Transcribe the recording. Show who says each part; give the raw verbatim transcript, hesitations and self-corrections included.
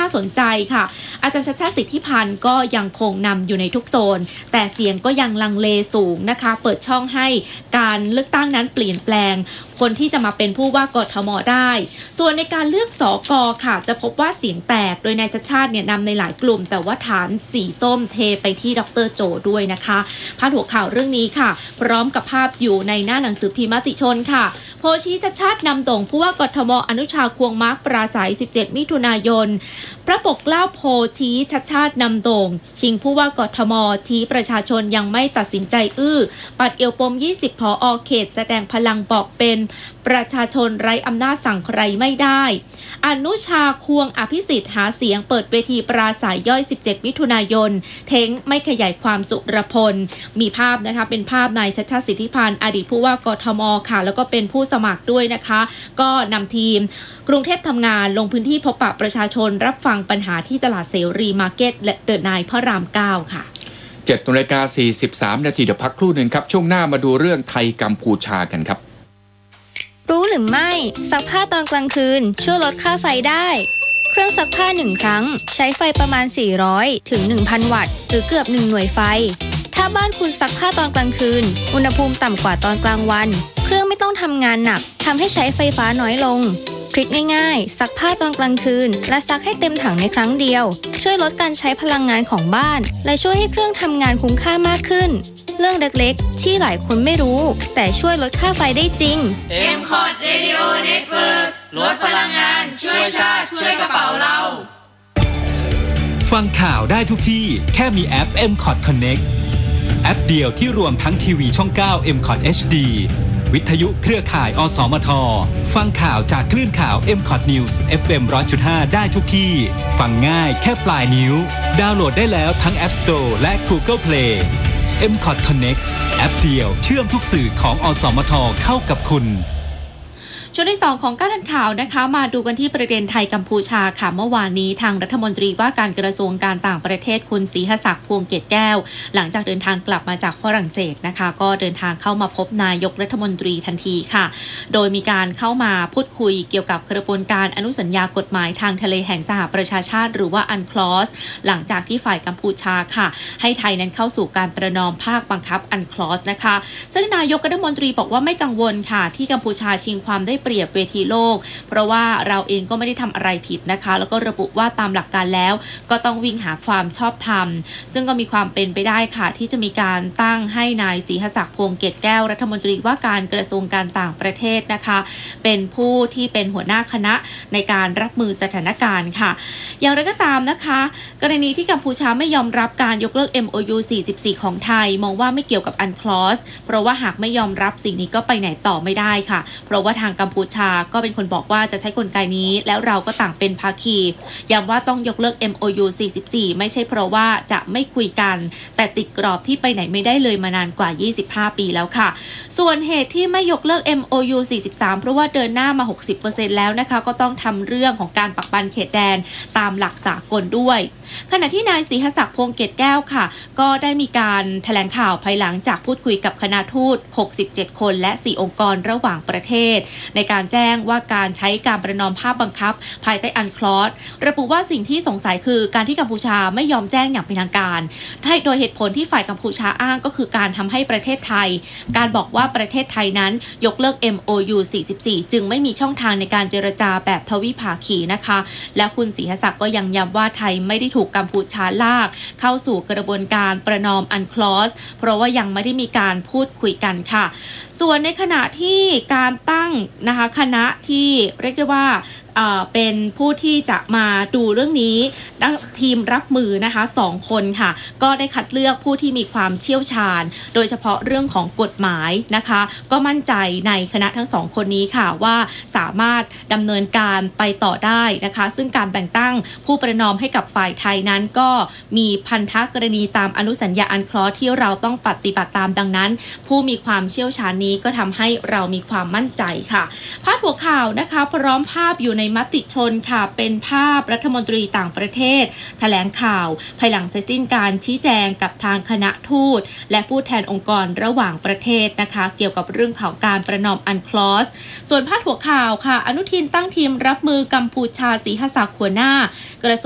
Speaker 1: าสนใจค่ะอาจารย์ชัชชาติสิทธิพันธ์ก็ยังคงนำอยู่ในทุกโซนแต่เสียงก็ยังลังเลสูงนะคะเปิดช่องให้การเลือกตั้งนั้นเปลี่ยนแปลงคนที่จะมาเป็นผู้ว่ากทมได้ส่วนในการเลือกสกค่ะจะพบว่าเสียงแตกโดยนายชัชชาติเนี่ยนำในหลายกลุ่มแต่ว่าฐานสีส้มเทไปที่ดร.โจด้วยนะคะพาดหัวข่าวเรื่องนี้ค่ะพร้อมกับภาพอยู่ในหน้าหนังสือพิมพ์มติชนค่ะโพชี้ชัชชาตินำโด่งผู้ว่ากทมอนุชาควงมาร์คปราศัยสิบเจ็ดมิถุนายนพระปกเกล้าโพชี้ชัชชาตินำโด่งชิงผู้ว่ากทมชี้ประชาชนยังไม่ตัดสินใจอื้อปัดเอวปมยี่สิบผอ.เขตแสดงพลังบอกเป็นประชาชนไร้อำนาจสั่งใครไม่ได้อนุชาควงอภิสิทธิ์หาเสียงเปิดเวทีปราศัยย่อยสิบเจ็ดมิถุนายนเท้งไม่ขยายความสุรพลมีภาพนะคะเป็นภาพนายชัชชาติสิทธิพันธ์อดีตผู้ว่ากทมค่ะแล้วก็เป็นผู้สมัครด้วยนะคะก็นำทีมกรุงเทพทำงานลงพื้นที่พบปะประชาชนรับฟังปัญหาที่ตลาดเสรีมาร์เก็ตและเดอะไนท์พระรามเก้าค่ะ
Speaker 2: เจ็ดนาฬิกาสี่สิบสามนาทีเดี๋ยวพักครู่หนึ่งครับช่วงหน้ามาดูเรื่องไทยกัมพูชากันครับ
Speaker 3: รู้หรือไม่ซักผ้าตอนกลางคืนช่วยลดค่าไฟได้เครื่องซักผ้าหนึ่งครั้งใช้ไฟประมาณสี่ร้อยถึง หนึ่งพัน วัตต์หรือเกือบหนึ่งหน่วยไฟถ้าบ้านคุณซักผ้าตอนกลางคืนอุณหภูมิต่ำกว่าตอนกลางวันเครื่องไม่ต้องทำงานหนักทำให้ใช้ไฟฟ้าน้อยลงทริคง่ายๆซักผ้าตอนกลางคืนและซักให้เต็มถังในครั้งเดียวช่วยลดการใช้พลังงานของบ้านและช่วยให้เครื่องทำงานคุ้มค่ามากขึ้นเรื่องเล็กๆที่หลายคนไม่รู้แต่ช่วยลดค่าไฟได้จริง
Speaker 4: เอ็ม คอร์ด Radio Network ลดพลังงานช่วยชาติช่วยกระเป๋าเรา
Speaker 5: ฟังข่าวได้ทุกที่แค่มีแอป เอ็ม คอร์ด Connect แอปเดียวที่รวมทั้งทีวีช่องเก้า เอ็ม คอร์ด เอช ดี วิทยุเครือข่ายอสมทฟังข่าวจากคลื่นข่าว เอ็ม คอร์ด News เอฟ เอ็ม หนึ่งร้อยจุดห้า ได้ทุกที่ฟังง่ายแค่ปลายนิ้วดาวน์โหลดได้แล้วทั้ง App Store และ Google Play เอ็ม คอร์ด Connect แอปเดียวเชื่อมทุกสื่อของอสมทเข้ากับคุณ
Speaker 1: ช่วงที่สองของการทันข่าวนะคะมาดูกันที่ประเด็นไทยกัมพูชาค่ะเมื่อวานนี้ทางรัฐมนตรีว่าการกระทรวงการต่างประเทศคุณศรีหศักดิ์พวงเกตแก้วหลังจากเดินทางกลับมาจากฝรั่งเศสนะคะก็เดินทางเข้ามาพบนายกรัฐมนตรีทันทีค่ะโดยมีการเข้ามาพูดคุยเกี่ยวกับกระบวนการอนุสัญญากฎหมายทางทะเลแห่งสหประชาชาติหรือว่าอันคลอสหลังจากที่ฝ่ายกัมพูชาค่ะให้ไทยนั้นเข้าสู่การประนอมภาคบังคับอันคลอสนะคะซึ่งนายกรัฐมนตรีบอกว่าไม่กังวลค่ะที่กัมพูชาชิงความได้เปรียบเวทีโลกเพราะว่าเราเองก็ไม่ได้ทำอะไรผิดนะคะแล้วก็ระบุว่าตามหลักการแล้วก็ต้องวิ่งหาความชอบธรรมซึ่งก็มีความเป็นไปได้ค่ะที่จะมีการตั้งให้นายศรีหศักดิ์พวงเกตแก้วรัฐมนตรีว่าการกระทรวงการต่างประเทศนะคะเป็นผู้ที่เป็นหัวหน้าคณะในการรับมือสถานการณ์ค่ะอย่างไรก็ตามนะคะกรณีที่กัมพูชาไม่ยอมรับการยกเลิก เอ็ม โอ ยู สี่สิบสี่ของไทยมองว่าไม่เกี่ยวกับอันคลอสเพราะว่าหากไม่ยอมรับสิ่งนี้ก็ไปไหนต่อไม่ได้ค่ะเพราะว่าทางกัมพูชาก็เป็นคนบอกว่าจะใช้กลไกนี้แล้วเราก็ต่างเป็นภาคีย้ำว่าต้องยกเลิก เอ็ม โอ ยู สี่สิบสี่ไม่ใช่เพราะว่าจะไม่คุยกันแต่ติดกรอบที่ไปไหนไม่ได้เลยมานานกว่ายี่สิบห้าปีแล้วค่ะส่วนเหตุที่ไม่ยกเลิก เอ็ม โอ ยู สี่สิบสามเพราะว่าเดินหน้ามา หกสิบเปอร์เซ็นต์ แล้วนะคะก็ต้องทำเรื่องของการปักปันเขตแดนตามหลักสากลด้วยขณะที่นายศรีหศักดิ์พวงเกตแก้วค่ะก็ได้มีการแถลงข่าวภายหลังจากพูดคุยกับคณะทูตหกสิบเจ็ดคนและสี่องค์กรระหว่างประเทศในการแจ้งว่าการใช้การประนอมภาคบังคับภายใต้อันคลอสระบุว่าสิ่งที่สงสัยคือการที่กัมพูชาไม่ยอมแจ้งอย่างเป็นทางการโดยเหตุผลที่ฝ่ายกัมพูชาอ้างก็คือการทำให้ประเทศไทยการบอกว่าประเทศไทยนั้นยกเลิก เอ็ม โอ ยู สี่สิบสี่จึงไม่มีช่องทางในการเจรจาแบบทวิภาคีนะคะและคุณศรีหศักดิ์ก็ยังย้ำว่าไทยไม่ได้ถูกกัมพูชาลากเข้าสู่กระบวนการประนอมอันคลอสเพราะว่ายังไม่ได้มีการพูดคุยกันค่ะส่วนในขณะที่การตั้งนะคะคณะที่เรียกได้ว่า เป็นผู้ที่จะมาดูเรื่องนี้ทีมรับมือนะคะสองคนค่ะก็ได้คัดเลือกผู้ที่มีความเชี่ยวชาญโดยเฉพาะเรื่องของกฎหมายนะคะก็มั่นใจในคณะทั้งสองคนนี้ค่ะว่าสามารถดำเนินการไปต่อได้นะคะซึ่งการแต่งตั้งผู้ประนอมให้กับฝ่ายไทยนั้นก็มีพันธกรณีตามอนุสัญญาอันคลอสที่เราต้องปฏิบัติตามดังนั้นผู้มีความเชี่ยวชาญนี้ก็ทำให้เรามีความมั่นใจค่ะพาดหัวข่าวนะคะพร้อมภาพอยู่ในมติชนค่ะเป็นภาพรัฐมนตรีต่างประเทศแถลงข่าวภายหลังเสร็จสิ้นการชี้แจงกับทางคณะทูตและผู้แทนองค์กรระหว่างประเทศนะคะเกี่ยวกับเรื่องของการประนอมอันคลอสส่วนพาดหัวข่าวค่ะอนุทินตั้งทีมรับมือกัมพูชาศรีหศักดิ์หัวหน้ากระทรวง